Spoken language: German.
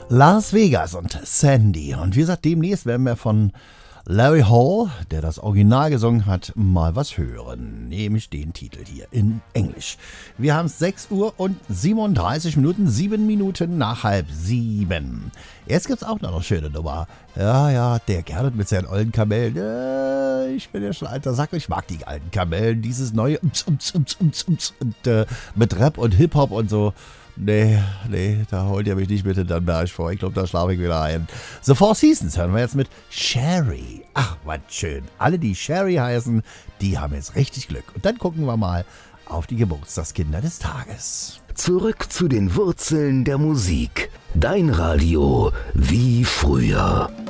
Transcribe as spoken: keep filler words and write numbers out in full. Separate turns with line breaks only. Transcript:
Las Vegas und Sandy. Und wie gesagt, demnächst werden wir von Larry Hall, der das Original gesungen hat, mal was hören. Nämlich den Titel hier in Englisch. Wir haben es sechs Uhr und siebenunddreißig Minuten, sieben Minuten nach halb sieben. Jetzt gibt es auch noch eine schöne Nummer. Ja, ja, der Gernot mit seinen alten Kamellen. Äh, ich bin ja schon alter Sack, ich mag die alten Kamellen. Dieses neue Ums, Ums, Ums, Ums, Ums, und, äh, mit Rap und Hip-Hop und so. Nee, nee, da holt ihr mich nicht mit in den Berg vor. Ich glaube, da schlafe ich wieder ein. The Four Seasons hören wir jetzt mit Sherry. Ach, was schön. Alle, die Sherry heißen, die haben jetzt richtig Glück. Und dann gucken wir mal auf die Geburtstagskinder des Tages.
Zurück zu den Wurzeln der Musik. Dein Radio wie früher.